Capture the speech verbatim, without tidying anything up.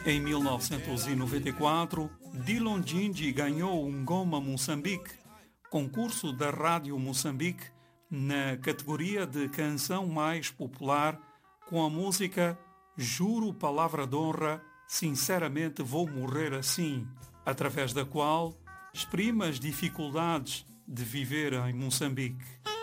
Em mil novecentos e noventa e quatro, Dillon Djindji ganhou um Ngoma Moçambique, concurso da Rádio Moçambique, na categoria de canção mais popular, com a música Juro Palavra de Honra, Sinceramente Vou Morrer Assim, através da qual exprime as dificuldades de viver em Moçambique.